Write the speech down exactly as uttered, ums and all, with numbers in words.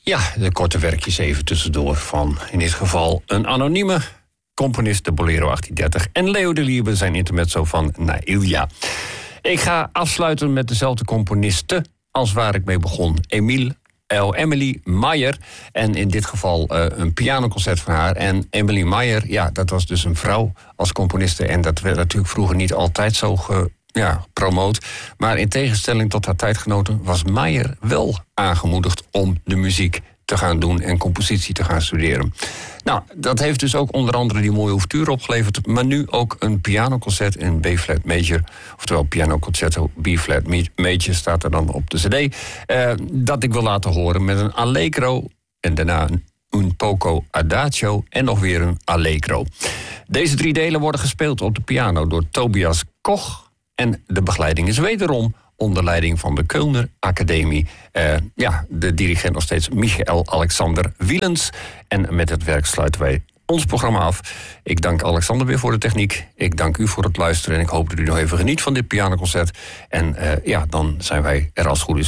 Ja, de korte werkjes even tussendoor van in dit geval een anonieme componist, de Bolero achttien dertig... en Leo de Liebe, zijn intermezzo van Nailja. Ik ga afsluiten met dezelfde componiste als waar ik mee begon. Emile, oh, Emily Meyer. En in dit geval uh, een pianoconcert van haar. En Emily Meyer, ja, dat was dus een vrouw als componiste. En dat werd natuurlijk vroeger niet altijd zo ge, ja, promoot. Maar in tegenstelling tot haar tijdgenoten was Meyer wel aangemoedigd om de muziek te gaan doen en compositie te gaan studeren. Nou, dat heeft dus ook onder andere die mooie ouverture opgeleverd, maar nu ook een pianoconcert in B-flat major, oftewel pianoconcerto B-flat major staat er dan op de cd, eh, dat ik wil laten horen met een allegro en daarna een un poco adagio en nog weer een allegro. Deze drie delen worden gespeeld op de piano door Tobias Koch en de begeleiding is wederom onder leiding van de Kölner Academie. Uh, ja, de dirigent nog steeds Michael Alexander Wielens. En met het werk sluiten wij ons programma af. Ik dank Alexander weer voor de techniek. Ik dank u voor het luisteren. En ik hoop dat u nog even geniet van dit pianoconcert. En uh, ja, dan zijn wij er als het goed is